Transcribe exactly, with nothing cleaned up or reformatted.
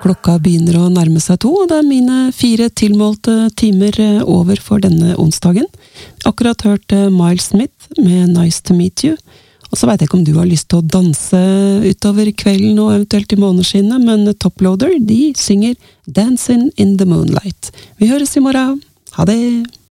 Klokka begynner å nærme seg to, og det er mine fire tilmålte timer over for denne onsdagen. Akkurat hørt Miles Smith med Nice to Meet You, og så vet jeg ikke om du har lyst til å danse utover kvelden og eventuelt i måneskinnet, men Toploader, de synger Dancing in the Moonlight. Vi høres i morgen. Ha det!